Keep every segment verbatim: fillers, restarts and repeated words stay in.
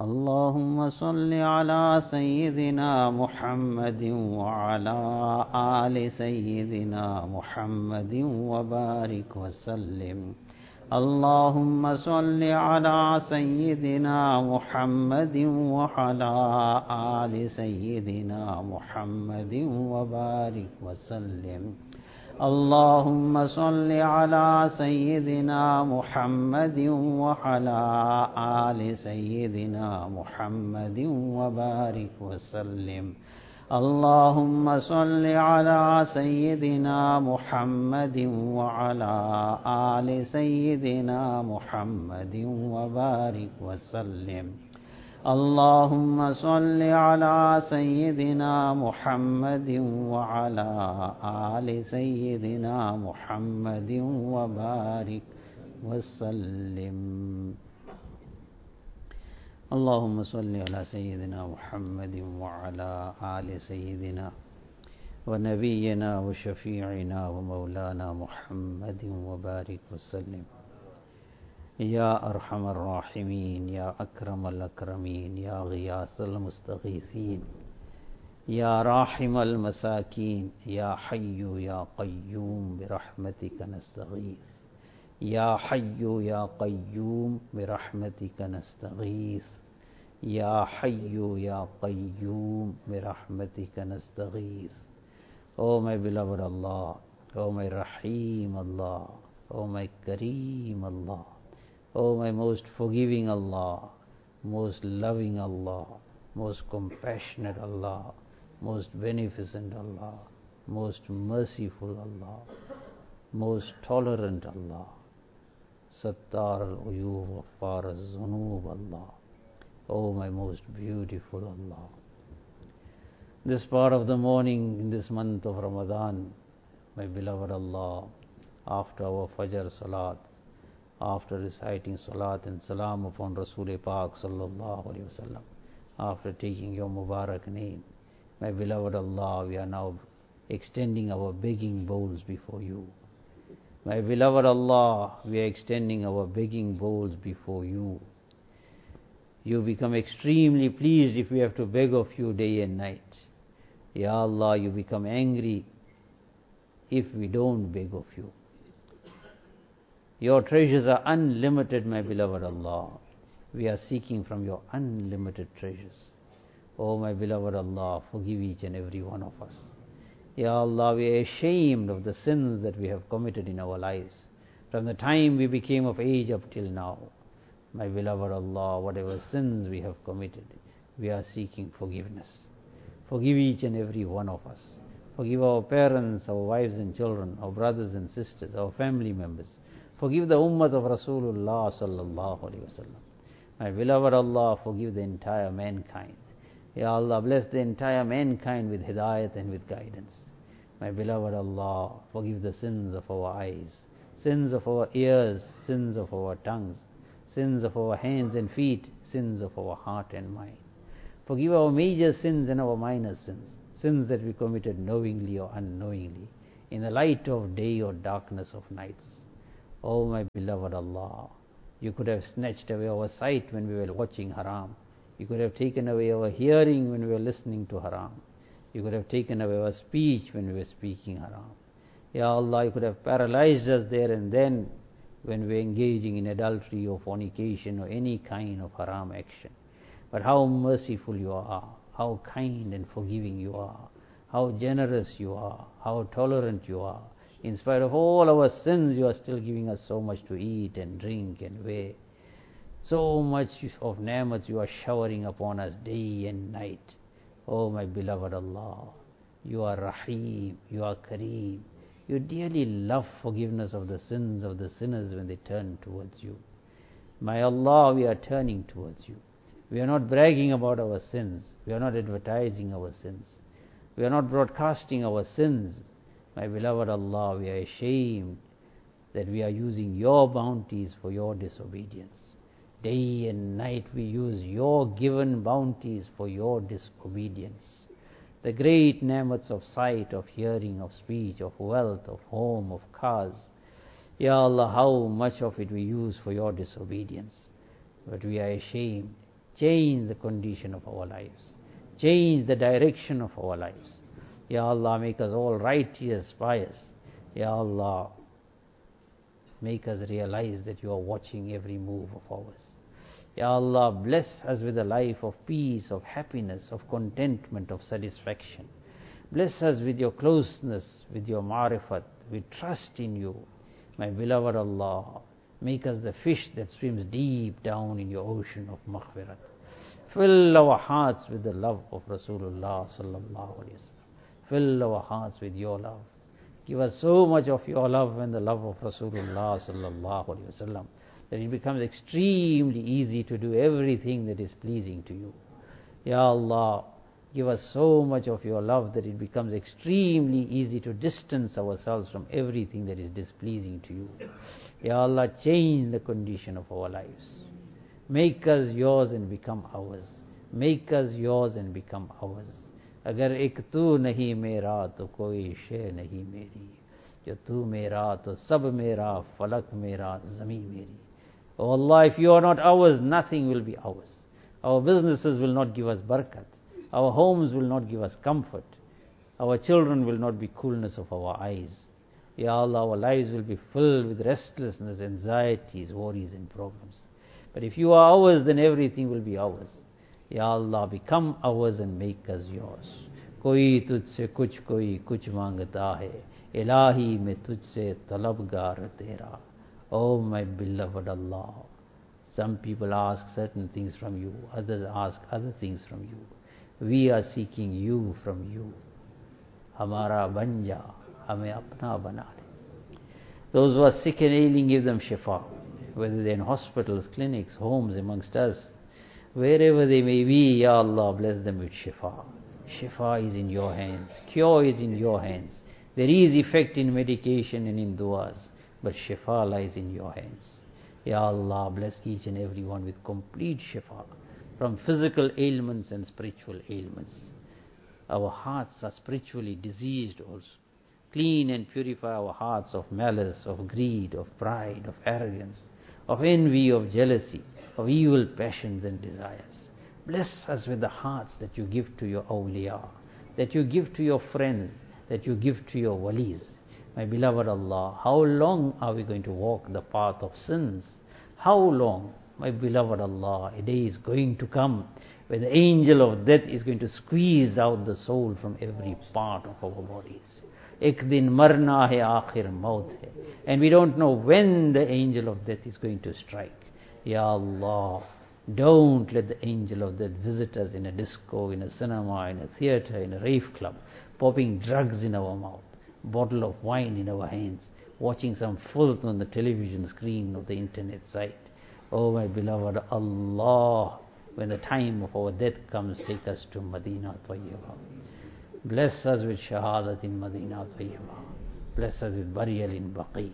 اللهم صل على سيدنا محمد وعلى آل سيدنا محمد وبارك وسلم. اللهم صل على سيدنا محمد وعلى آل سيدنا محمد وبارك وسلم. اللهم صل على سيدنا محمد وعلى آل سيدنا محمد وبارك وسلم. اللهم صل على سيدنا محمد وعلى آل سيدنا محمد وبارك وسلم. اللهم صل على سيدنا محمد وعلى آل سيدنا محمد وبارك وسلم. اللهم صل على سيدنا محمد وعلى آل سيدنا ونبينا وشفيعنا ومولانا محمد وبارك وسلم. يا أرحم الراحمين، يا أكرم الأكرمين، يا غياث المستغيثين، يا راحم المساكين، يا حي يا قيوم برحمتك نستغيث. يا حي يا قيوم برحمتك نستغيث. يا حي يا قيوم برحمتك نستغيث. Oh my beloved Allah, oh my Rahim Allah, oh my Kareem Allah, oh my most forgiving Allah, most loving Allah, most compassionate Allah, most beneficent Allah, most merciful Allah, most tolerant Allah, Sattar al-Uyub Ghaffar al-Zunub Allah, oh my most beautiful Allah. This part of the morning in this month of Ramadan, my beloved Allah, after our Fajr Salat, after reciting Salat and Salam upon Rasul Pak Sallallahu Alaihi Wasallam, after taking your Mubarak name, my beloved Allah, we are now extending our begging bowls before you. My beloved Allah, we are extending our begging bowls before you. You become extremely pleased if we have to beg of you day and night. Ya Allah, you become angry if we don't beg of you. Your treasures are unlimited, my beloved Allah. We are seeking from your unlimited treasures. Oh my beloved Allah, forgive each and every one of us. Ya Allah, we are ashamed of the sins that we have committed in our lives from the time we became of age up till now. My beloved Allah, whatever sins we have committed, we are seeking forgiveness. Forgive each and every one of us. Forgive our parents, our wives and children, our brothers and sisters, our family members. Forgive the ummah of Rasulullah sallallahu alaihi wasallam. My beloved Allah, forgive the entire mankind. Ya Allah, bless the entire mankind with hidayat and with guidance. My beloved Allah, forgive the sins of our eyes, sins of our ears, sins of our tongues, sins of our hands and feet, sins of our heart and mind. Forgive our major sins and our minor sins, sins that we committed knowingly or unknowingly, in the light of day or darkness of nights. Oh my beloved Allah, you could have snatched away our sight when we were watching haram. You could have taken away our hearing when we were listening to haram. You could have taken away our speech when we were speaking haram. Ya Allah, you could have paralyzed us there and then when we were engaging in adultery or fornication or any kind of haram action. But how merciful you are, how kind and forgiving you are, how generous you are, how tolerant you are. In spite of all our sins, you are still giving us so much to eat and drink and wear. So much of ni'mats you are showering upon us day and night. Oh my beloved Allah, you are Rahim, you are Kareem. You dearly love forgiveness of the sins of the sinners when they turn towards you. My Allah, we are turning towards you. We are not bragging about our sins. We are not advertising our sins. We are not broadcasting our sins. My beloved Allah, we are ashamed that we are using your bounties for your disobedience. Day and night we use your given bounties for your disobedience. The great ni'mats of sight, of hearing, of speech, of wealth, of home, of cars. Ya Allah, how much of it we use for your disobedience. But we are ashamed change the condition of our lives. Change the direction of our lives. Ya Allah, make us all righteous, pious. Ya Allah, make us realize that you are watching every move of ours. Ya Allah, bless us with a life of peace, of happiness, of contentment, of satisfaction. Bless us with your closeness, with your ma'rifat. We trust in you. My beloved Allah, make us the fish that swims deep down in your ocean of maghfirat. Fill our hearts with the love of Rasulullah sallallahu alaihi wasallam. Fill our hearts with your love. Give us so much of your love and the love of Rasulullah sallallahu alaihi wasallam that it becomes extremely easy to do everything that is pleasing to you. Ya Allah, give us so much of your love that it becomes extremely easy to distance ourselves from everything that is displeasing to you. Ya Allah, change the condition of our lives. Make us yours and become ours. Make us yours and become ours. Agar ek tu nahi mera to koi shay nahi meri. Jo tu mera to sab mera, falak mera, zameen meri. Oh Allah, if you are not ours, nothing will be ours. Our businesses will not give us barakat. Our homes will not give us comfort. Our children will not be coolness of our eyes. Ya Allah, our lives will be filled with restlessness, anxieties, worries and problems. But if you are ours, then everything will be ours. Ya Allah, become ours and make us yours. Koi tujhse kuch koi kuch mangta hai. Ilahi mein tujhse talabgar tera. Oh my beloved Allah, some people ask certain things from you, others ask other things from you. We are seeking you from you. Hamara banja, hame apna bana le. Those who are sick and ailing, give them shifa. Whether they're in hospitals, clinics, homes amongst us, wherever they may be, Ya Allah, bless them with shifa. Shifa is in your hands. Cure is in your hands. There is effect in medication and in du'as, but shifa lies in your hands. Ya Allah, bless each and every one with complete shifa from physical ailments and spiritual ailments. Our hearts are spiritually diseased also. Clean and purify our hearts of malice, of greed, of pride, of arrogance, of envy, of jealousy, of evil passions and desires. Bless us with the hearts that you give to your awliya, that you give to your friends, that you give to your walis. My beloved Allah, how long are we going to walk the path of sins? How long? My beloved Allah, a day is going to come when the angel of death is going to squeeze out the soul from every part of our bodies. Ek din marna hai, aakhir maut hai. And we don't know when the angel of death is going to strike. Ya Allah, don't let the angel of death visit us in a disco, in a cinema, in a theater, in a rave club, popping drugs in our mouth, bottle of wine in our hands, watching some filth on the television screen or the internet site. Oh my beloved Allah, when the time of our death comes, take us to Madinah Tayyibah. Bless us with shahadat in Madinah Tayyibah. Bless us with burial in Baqi.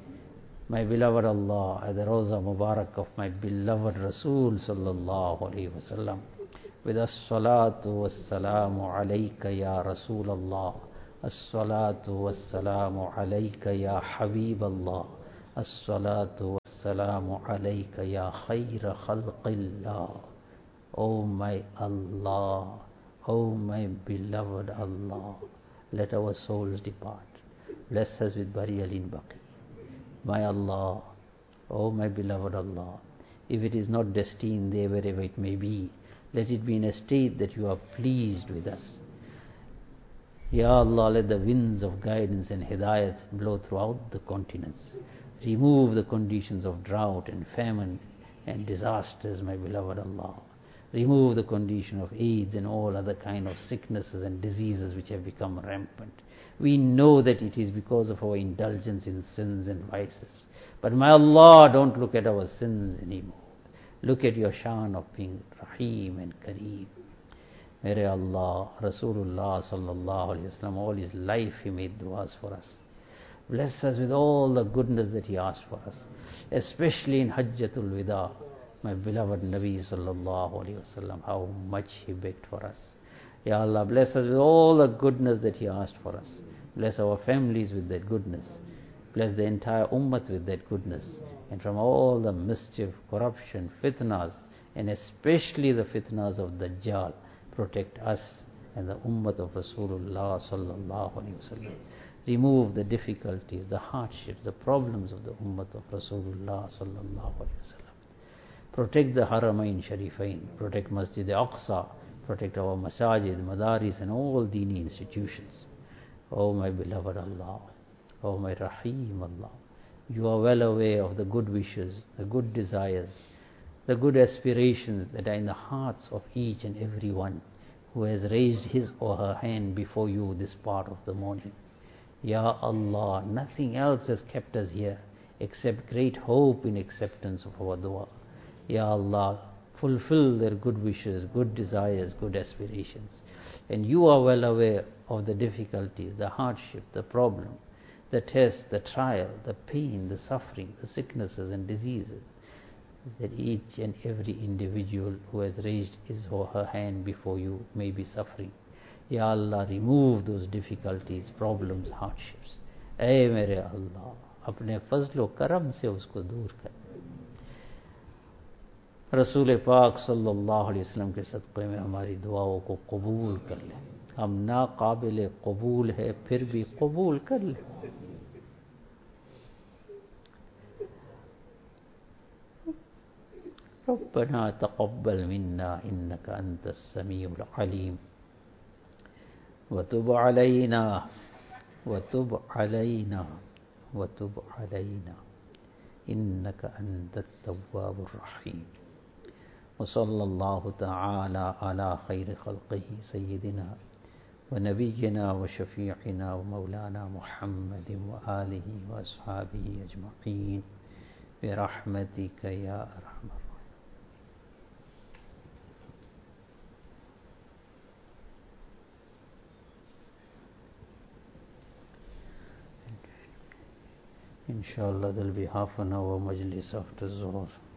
My beloved Allah, at the Rawza Mubarak of my beloved Rasul sallallahu alayhi wa sallam, with as-salatu was-salamu alayka ya Rasul Allah, as-salatu was-salamu alayka ya Habib Allah, as-salatu was-salamu alayka ya khayra khalqillah. Oh my Allah, oh my beloved Allah, let our souls depart. Bless us with burial in Baqi. My Allah, oh my beloved Allah, if it is not destined there wherever it may be, let it be in a state that you are pleased with us. Ya Allah, let the winds of guidance and hidayat blow throughout the continents. Remove the conditions of drought and famine and disasters, my beloved Allah. Remove the condition of AIDS and all other kind of sicknesses and diseases which have become rampant. We know that it is because of our indulgence in sins and vices. But my Allah, don't look at our sins anymore. Look at your shan of being Rahim and Kareem. Mere Allah, Rasulullah sallallahu alayhi wa sallam, all his life he made du'as for us. Bless us with all the goodness that he asked for us, especially in Hajjatul Wida. My beloved Nabi sallallahu alayhi wa sallam, how much he begged for us. Ya Allah, bless us with all the goodness that he asked for us. Bless our families with that goodness. Bless the entire ummah with that goodness. And from all the mischief, corruption, fitnas, and especially the fitnas of Dajjal. Protect us and the ummah of Rasulullah sallallahu alaihi wasallam. Remove the difficulties, the hardships, the problems of the ummah of Rasulullah sallallahu alaihi wasallam. Protect the Haramain Sharifain, protect Masjid Aqsa, protect our masajid, madaris and all dini institutions. Oh my beloved Allah, oh my Rahim Allah, you are well aware of the good wishes, the good desires, the good aspirations that are in the hearts of each and every one who has raised his or her hand before you this part of the morning. Ya Allah, nothing else has kept us here except great hope in acceptance of our dua. Ya Allah, fulfill their good wishes, good desires, good aspirations. And you are well aware of the difficulties, the hardship, the problem, the test, the trial, the pain, the suffering, the sicknesses and diseases that each and every individual who has raised his or her hand before you may be suffering. Ya Allah, remove those difficulties, problems, hardships. Ay mere Allah, apne fazl karam se usko dur kar. रसूल पाक सल्लल्लाहु अलैहि वसल्लम के सदक़े में हमारी दुआओं को कबूल कर ले. हम नाकाबिल कबूल है फिर भी कबूल कर ले. रब्बना तक़ब्बल मिन्ना इन्नका अंतस समीउल अलीम वतुब अलैना वतुब अलैना वतुब अलैना इन्नका अंतत तव्वाबुर रहीम. वसल्लल्लाहु तआला अला खैर खल्क़िही सय्यिदिना व नबिय्यिना व शफ़ीअना व मौलाना मुहम्मदिन व आलिही व अस्हाबिही अजमईन बिरहमतिका या अरहमर. Inshallah, there will be half an hour majlis after Zuhr.